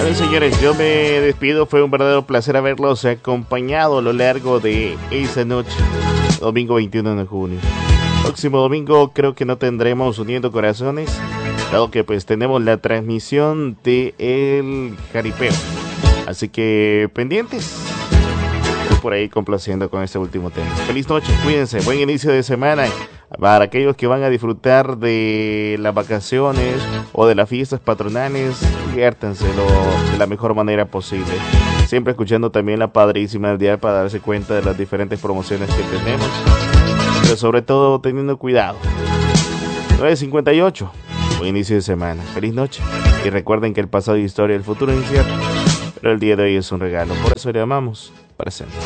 Bueno, señores, yo me despido. Fue un verdadero placer haberlos acompañado a lo largo de esa noche, domingo 21 de junio. Próximo domingo creo que no tendremos Uniendo Corazones, dado que pues tenemos la transmisión de El Jaripeo. Así que pendientes. Estoy por ahí complaciendo con este último tema. Feliz noche, cuídense, buen inicio de semana. Para aquellos que van a disfrutar de las vacaciones o de las fiestas patronales, diviértanselo de la mejor manera posible. Siempre escuchando también la padrísima del dial para darse cuenta de las diferentes promociones que tenemos. Pero sobre todo teniendo cuidado. 9:58, buen inicio de semana. Feliz noche. Y recuerden que el pasado es historia, el futuro es incierto. Pero el día de hoy es un regalo. Por eso le llamamos presente.